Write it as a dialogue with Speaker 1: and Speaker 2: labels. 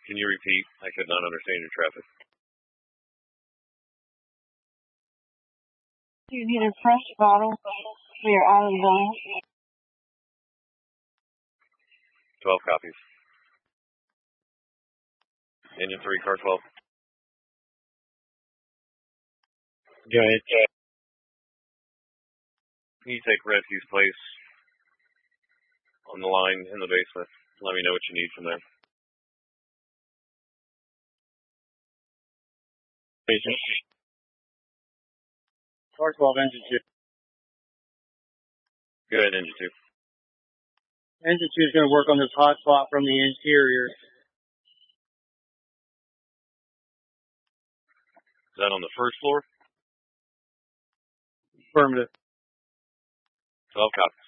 Speaker 1: Can you repeat? I could not understand your traffic.
Speaker 2: You need a fresh bottle for your olive oil.
Speaker 1: 12 copies. Engine 3, car 12.
Speaker 3: Go ahead.
Speaker 1: Can you take Refuse Place on the line in the basement? Let me know what you need from there.
Speaker 3: Car 12, engine 2.
Speaker 1: Go ahead, engine 2.
Speaker 3: Engine 2 is going to work on this hot spot from the interior.
Speaker 1: Is that on the first floor?
Speaker 3: Affirmative.
Speaker 1: 12 copies.